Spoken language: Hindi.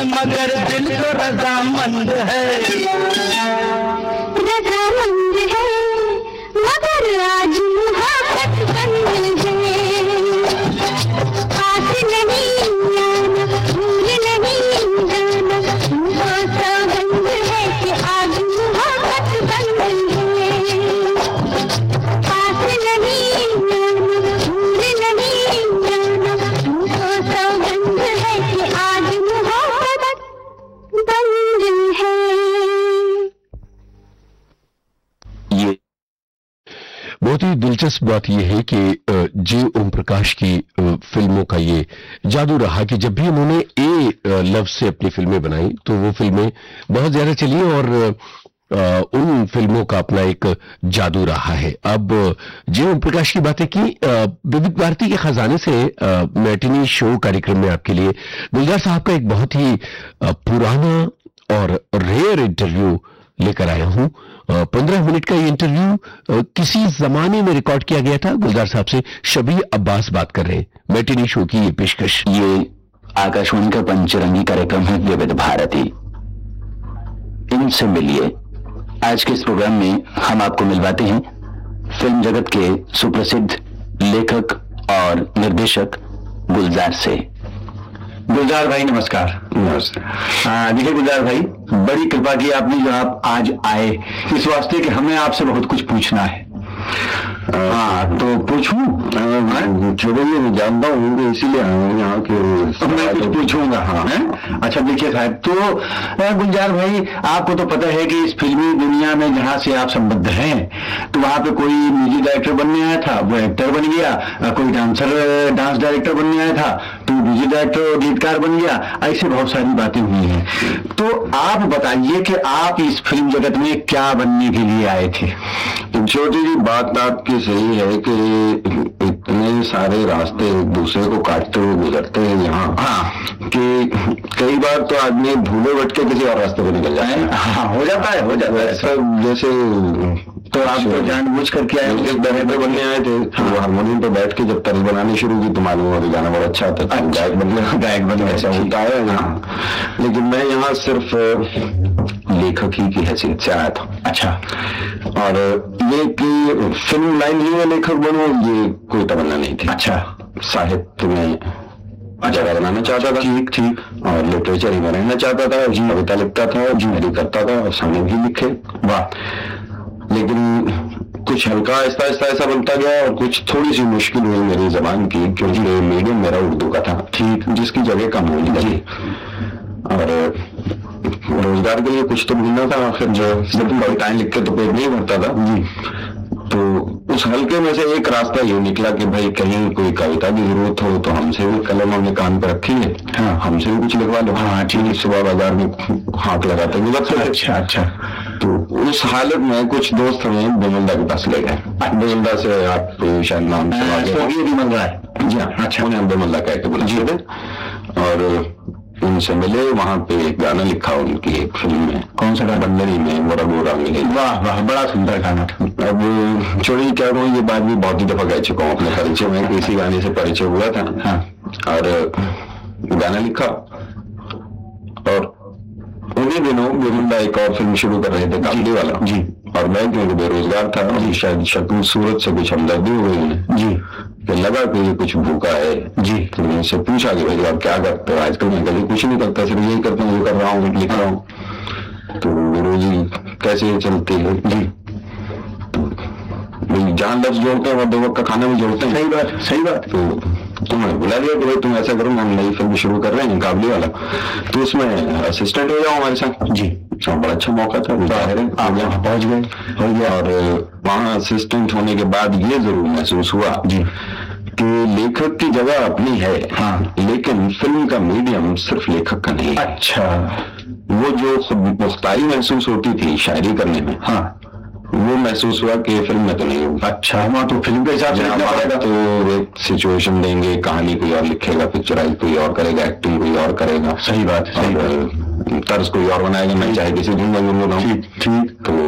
मगर दिल तो रजामंद है, रजामंद है मगर आज मुहाबत बंद है, पास नहीं आना भूल नहीं जाना, तुमको सौगंध है कि आज मुहाबत बंद है, पास नहीं आना भूल नहीं जाना, तुमको सौगंध है कि आज मुहाबत बंद है। ये बहुत ही दिलचस्प बात यह है कि जे ओम प्रकाश की फिल्मों का ये जादू रहा कि जब भी उन्होंने ए लफ्ज से अपनी फिल्में बनाई तो वो फिल्में बहुत ज्यादा चली और उन फिल्मों का अपना एक जादू रहा है। अब जे ओम प्रकाश की बातें की, विविध भारती के खजाने से मैटिनी शो कार्यक्रम में आपके लिए गुलजार साहब का एक बहुत ही पुराना और रेयर इंटरव्यू लेकर आया हूं। 15 मिनट का ये इंटरव्यू किसी जमाने में रिकॉर्ड किया गया था। गुलजार साहब से शबीर अब्बास बात कर रहे हैं। मैटिनी शो की ये पेशकश। ये आकाशवाणी का पंचरंगी कार्यक्रम है विविध भारती, इनसे मिलिए। आज के इस प्रोग्राम में हम आपको मिलवाते हैं फिल्म जगत के सुप्रसिद्ध लेखक और निर्देशक गुलजार से। गुलजार भाई नमस्कार। नमस्कार। देखिए गुलजार भाई, बड़ी कृपा की आपने जो आप आज आए, इस वास्ते कि हमें आपसे बहुत कुछ पूछना है। हाँ तो पूछूं? चलो ये मैं जानता हूँ इसीलिए यहाँ के मैं कुछ पूछूंगा। हाँ अच्छा देखिए साहब, तो गुलजार भाई आपको तो पता है कि इस फिल्मी दुनिया में जहाँ से आप संबद्ध हैं तो वहाँ पे कोई म्यूजिक डायरेक्टर बनने आया था, वो एक्टर बन गया, कोई डांस डायरेक्टर बनने आया था तो म्यूजिक डायरेक्टर गीतकार बन गया, ऐसे बहुत सारी बातें हुई हैं। तो आप बताइए कि आप इस फिल्म जगत में क्या बनने के लिए आए थे? छोटी जी बात आपकी सही है कि इतने सारे रास्ते एक दूसरे को काटते हुए गुजरते हैं यहाँ। हाँ कि कई बार तो आदमी भूले भटके किसी और रास्ते पे निकल जाता है। हाँ हो जाता है सब जैसे। तो आप तो जानबूझ करके आए? एक डायरेक्टर बनने आए थे। हाँ। वो हारमोनियम पे बैठ के जब तर्ज बनानी शुरू की तो मालूम हुआ कि गाना बहुत अच्छा आता था। गायक बन गया ऐसा होता है ना। लेकिन मैं यहाँ सिर्फ लेखक ही की हैसियत से आया था। अच्छा। और ये कि फिल्म लाइन ही में लेखक बनो ये कोई तमन्ना नहीं थी। अच्छा। साहित्य में जगह बनाना चाहता था। ठीक। और लिटरेचर ही में रहना चाहता था। कविता लिखता था, शायरी करता था और संगीत भी लिखे। वाह। लेकिन कुछ हल्का आहिस्ता आहिस्ता ऐसा बनता गया और कुछ थोड़ी सी मुश्किल हुई मेरी जबान की, क्योंकि मीडियम मेरा उर्दू का था। ठीक। जिसकी जगह कम हुई लगी और रोजगार के लिए कुछ तो ढूंढना था। आखिर जो कविताएं लिख के तो पेट नहीं भरता था जी। तो उस हल्के में से एक रास्ता ये निकला कि भाई कहीं कोई कविता की जरूरत हो तो हमसे भी कलम हमने कान पर रखी है। हाँ। हमसे भी कुछ लिखवा लो। हाँ ठीक। सुबह बाजार में हाथ लगाते गुजरते। अच्छा। तो उस हालत में कुछ दोस्त हमें बेमुल्ला के पास ले गए। बेमुल्ला से आप शायद नाम सुना है जी। हाँ अच्छा। उन्हें बेमुल्ला कह के बोला जी। और उनसे मिले, वहां पे एक गाना लिखा उनकी एक फिल्म में। कौन सा गाना? बंदरी में मोरा गोरा मिले। वाह वाह, बड़ा सुंदर गाना था। अब छोड़ी क्या कहूँ, ये बात भी बहुत ही दफा कह चुका हूँ अपने परिचय में कि इसी गाने से परिचय हुआ था। हाँ। और गाना लिखा और उन्हीं दिनों बेमुल्ला एक और फिल्म शुरू कर रहे थे, काबली वाला जी। और मैं क्योंकि बेरोजगार था जी, शायद शक्ल सूरत से कुछ हमदर्दी हो गई उन्हें जी, कि लगा कि ये कुछ भूखा है जी। तो मैंने उनसे पूछा कि भाई आप क्या करते हो आजकल? मैं कभी कुछ नहीं करता, सिर्फ यही करता हूँ, ये कर रहा हूँ, लिख रहा हूँ। तो रोजी कैसे चलती है जी? जहाँ लफ्ज जोड़ते हैं वह दो वक्त का खाना भी जोड़ते हैं। सही बात। तो तुम्हें बुला लिया कि भाई तुम ऐसा करो, हम नई फिल्म शुरू कर रहे हैं काबली वाला, तो उसमें असिस्टेंट हो जाओ हमारे साथ जी। बड़ा अच्छा मौका था, आप यहाँ पहुंच गए। और वहाँ असिस्टेंट होने के बाद ये जरूर महसूस हुआ जी कि लेखक की जगह अपनी है। हाँ। लेकिन फिल्म का मीडियम सिर्फ लेखक का नहीं। अच्छा। वो जो मुख्तारी महसूस होती थी शायरी करने में, हाँ, वो महसूस हुआ कि फिल्म में तो नहीं होगा। अच्छा। वहाँ तो फिल्म के हिसाब से लिखना पड़ेगा। तो एक सिचुएशन देंगे, कहानी कोई और लिखेगा, पिक्चराइज कोई और करेगा, एक्टिंग कोई और करेगा। सही बात। तर्ज कोई और बनाएगा, मैं चाहे किसी दूंगा। ठीक। तो